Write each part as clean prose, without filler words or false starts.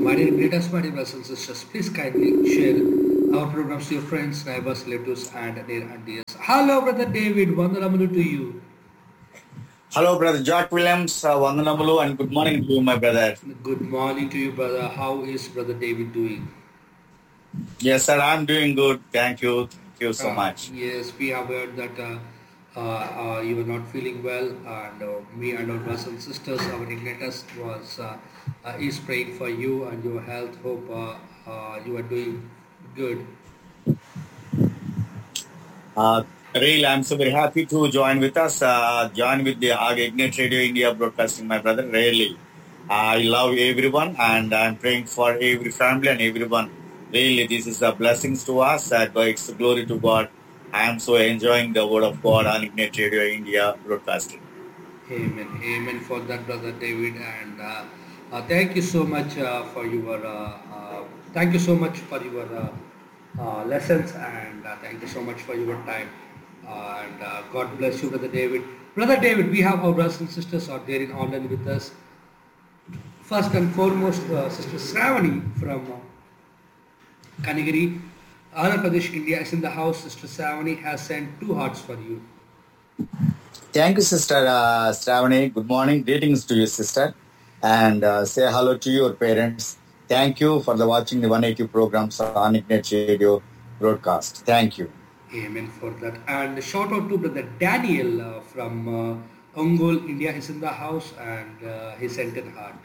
my dear greatest, my dear brothers and sisters, please kindly share our programs to your friends, neighbors, relatives, and near and dears. Hello, Brother David. Vandanamu to you. Hello, brother George Williams. Vandanamalu and good morning to you, my brother. Good morning to you, brother. How is Brother David doing? Yes, sir, I'm doing good. Thank you. Thank you so much. Yes, we have heard that you were not feeling well, and me and our brothers and sisters, our Ignatius is praying for you and your health. Hope you are doing good. Really, I'm so very happy to join with us. Join with the Ignite Radio India broadcasting, my brother. Really, I love everyone and I'm praying for every family and everyone. Really, this is a blessings to us. It's glory to God. I am so enjoying the word of God on Ignite Radio India broadcasting. Amen. Amen for that, Brother David. And thank you so much for your thank you so much for your lessons, and thank you so much for your time. And God bless you, Brother David. Brother David, we have our brothers and sisters are there in online with us. First and foremost, Sister Sravani from Kanigiri, Andhra Pradesh, India is in the house. Sister Sravani has sent 2 hearts for you. Thank you, Sister Stravani. Good morning. Greetings to you, sister. And say hello to your parents. Thank you for the watching the 180 programs on Ignite Radio broadcast. Thank you. Amen for that. And shout out to Brother Daniel from Ongole, India is in the house, and he sent a heart.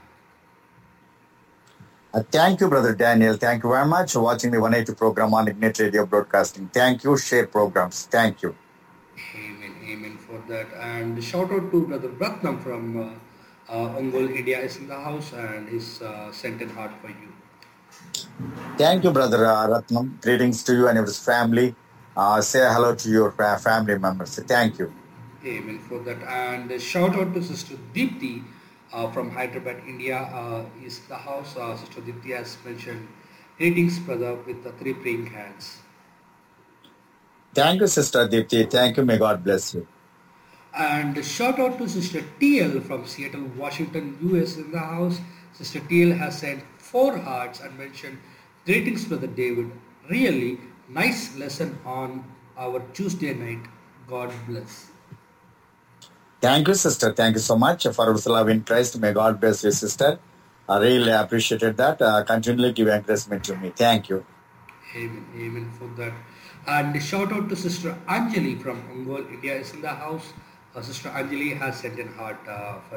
Thank you, Brother Daniel. Thank you very much for watching the 180 program on Ignite Radio broadcasting. Thank you. Share programs. Thank you. Amen. Amen for that. And shout out to Brother Ratnam from Ongole, India is in the house, and he's sent a heart for you. Thank you, Brother Ratnam. Greetings to you and your family. Say hello to your family members. Thank you. Amen for that. And shout out to Sister Deepti from Hyderabad, India is the house. Sister Deepti has mentioned, greetings, brother, with the 3 praying hands. Thank you, Sister Deepti. Thank you. May God bless you. And shout out to Sister TL from Seattle, Washington, US in the house. Sister TL has sent 4 hearts and mentioned, greetings, Brother David. Really nice lesson on our Tuesday night. God bless. Thank you, sister. Thank you so much for your love in Christ. May God bless you, sister. I really appreciated that. Continually give encouragement to me. Thank you. Amen. Amen for that. And shout out to Sister Anjali from Ongole, India is in the house. Sister Anjali has sent a heart for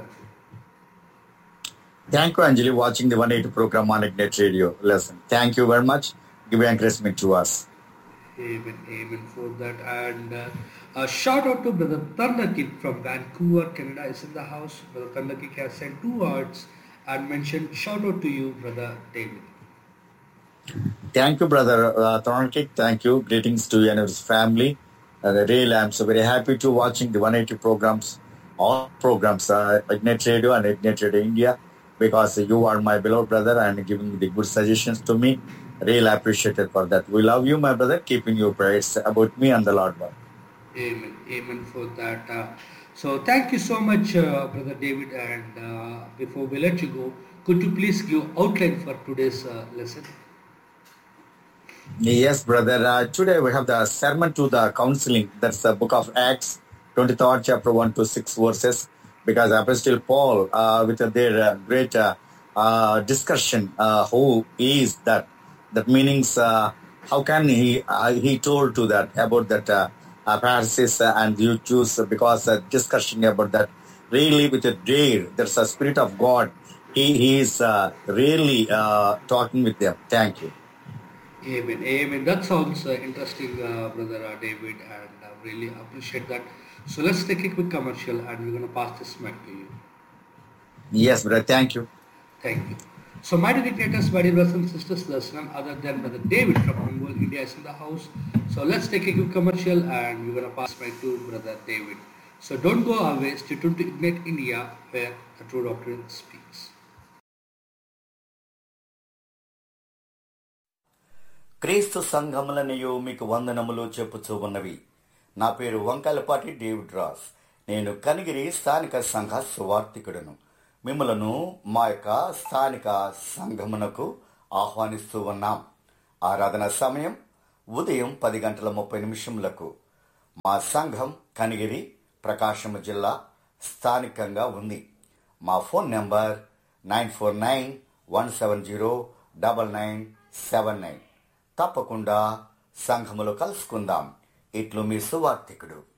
you. Thank you, Anjali, watching the 180 program on Ignite Radio lesson. Thank you very much. Give encouragement to us. Amen. Amen for that. And shout out to Brother Tarnakit from Vancouver, Canada is in the house. Brother Tarnakit has sent 2 hearts and mentioned, shout out to you, Brother David. Thank you, Brother Tarnakit. Thank you. Greetings to you and your family. Really, I'm so very happy to watching the 180 programs, all programs, Ignite Radio and Ignite Radio India, because you are my beloved brother and giving the good suggestions to me. Really appreciated for that. We love you, my brother, keeping your prayers about me and the Lord God. Amen. Amen for that. So thank you so much, Brother David. And before we let you go, could you please give outline for today's lesson? Yes, brother. Today we have the sermon to the counseling. That's the book of Acts, 23rd chapter 1 to 6 verses. Because Apostle Paul, with their great discussion, who is that? That meanings, how can he told to that about that Pharisees and you choose, because discussion about that really with a dare, there's a spirit of God. He is really talking with them. Thank you. Amen. Amen. That sounds interesting, Brother David, and I really appreciate that. So let's take a quick commercial and we're going to pass this mic to you. Yes, brother. Thank you. Thank you. So my dedicators, my dear brothers and sisters, there's none other than Brother David from Ongole, India is in the house. So let's take a quick commercial and we're going to pass mic to Brother David. So don't go away. Stay tuned to Ignite India, where the true doctrine speaks. క్రీస్తు సంఘములనియు మీకు వందనములు చెప్పుచూ ఉన్నవి. నా పేరు Vankayalapati David Ross. నేను కనిగిరి స్థానిక సంఘ సువార్థికుడను. మిమ్మలను మా యొక్క స్థానిక సంఘమునకు ఆహ్వానిస్తూ ఉన్నాం. ఆరాధన సమయం ఉదయం 10:30 మా సంఘం కనిగిరి, ప్రకాశం జిల్లా స్థానికంగా ఉంది. మా ఫోన్ నెంబర్ 9491709979. తప్పకుండా సంఘములో కలుసుకుందాం. ఇట్లు మీ సువార్తికుడు.